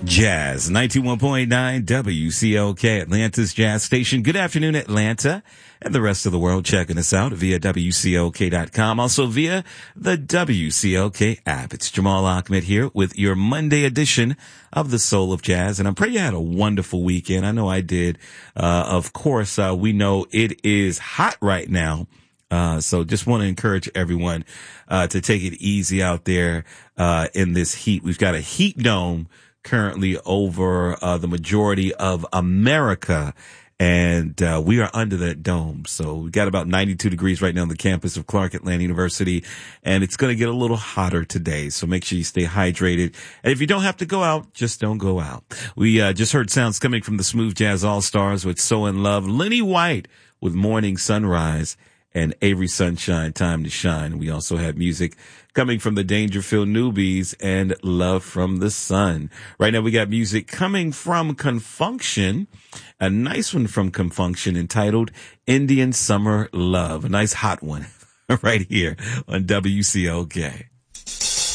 Jazz 91.9 WCLK, Atlanta's Jazz Station. Good afternoon, Atlanta, and the rest of the world checking us out via WCLK.com, also via the WCLK app. It's Jamal Ahmed here with your Monday edition of the Soul of Jazz, and I pray you had a wonderful weekend. I know I did. Of course, we know it is hot right now. So just want to encourage everyone, to take it easy out there, in this heat. We've got a heat dome currently over, the majority of America. And, we are under that dome. So we got about 92 degrees right now on the campus of Clark Atlanta University. And it's going to get a little hotter today. So make sure you stay hydrated. And if you don't have to go out, just don't go out. We, just heard sounds coming from the Smooth Jazz All-Stars with So in Love, Lenny White with Morning Sunrise, and Avery Sunshine, Time to Shine. We also have music coming from the Dangerfield Newbies and Love from the Sun. Right now we got music coming from Confunction, a nice one from Confunction entitled Indian Summer Love, a nice hot one right here on WCLK.